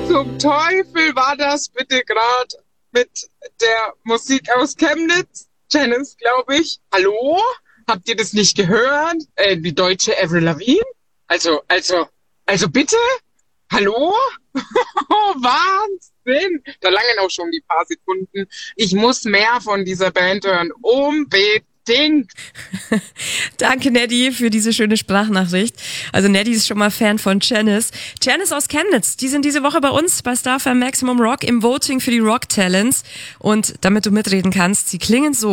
zum Teufel war das bitte gerade mit der Musik aus Chemnitz? Janice, glaube ich. Hallo? Habt ihr das nicht gehört? Die deutsche Avril Lavigne? Also bitte? Hallo? Wahnsinn! Da langen auch schon die paar Sekunden. Ich muss mehr von dieser Band hören. Unbedingt! Danke, Neddy, für diese schöne Sprachnachricht. Also Neddy ist schon mal Fan von Janice. Janice aus Chemnitz, die sind diese Woche bei uns bei Star FM Maximum Rock im Voting für die Rock Talents. Und damit du mitreden kannst, sie klingen so.